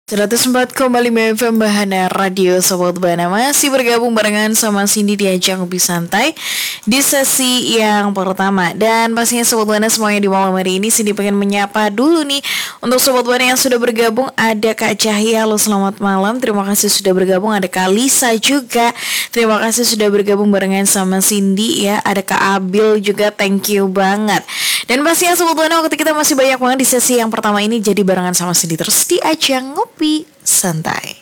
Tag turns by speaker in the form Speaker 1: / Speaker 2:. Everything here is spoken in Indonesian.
Speaker 1: 104,5 FM Bahana Radio Sobat Bahana masih bergabung barengan sama Cindy di ajang Ngopi Santai di sesi yang pertama. Dan pastinya Sobat Bahana semuanya di malam hari ini Cindy pengen menyapa dulu nih untuk Sobat Bahana yang sudah bergabung. Ada Kak Cahya, halo selamat malam, terima kasih sudah bergabung. Ada Kak Lisa juga, terima kasih sudah bergabung barengan sama Cindy ya. Ada Kak Abil juga, thank you banget. Dan pastinya Sobat Bahana waktu kita masih banyak banget di sesi yang pertama ini, jadi barengan sama Cindy terus di ajang Ngopi Santai.